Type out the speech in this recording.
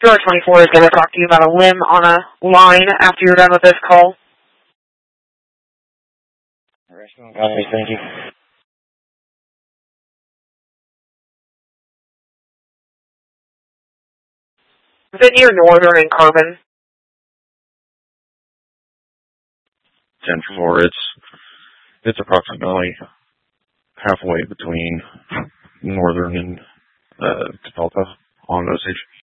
Door 24 is going to talk to you about a limb on a line after you're done with this call. Okay, thank you. Is it near Northern and Carbon? 10-4. It's approximately halfway between Northern and Topeka on Osage.